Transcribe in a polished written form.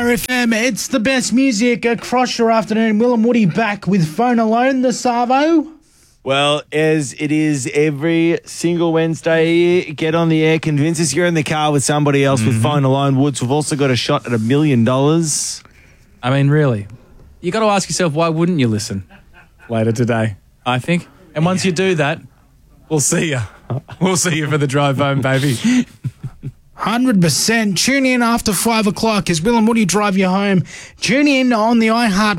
FM. It's the best music across your afternoon. Will and Woody back with Phone Alone, the Savo. Well, as it is every single Wednesday, get on the air, convince us you're in the car with somebody else with Phone Alone. Woods, we've also got a shot at $1 million. I mean, really, you got to ask yourself, why wouldn't you listen later today, I think? And once you do that, we'll see you. We'll see you for the drive home, baby. 100%. Tune in after 5 o'clock as Will and Woody drive you home. Tune in on the iHeart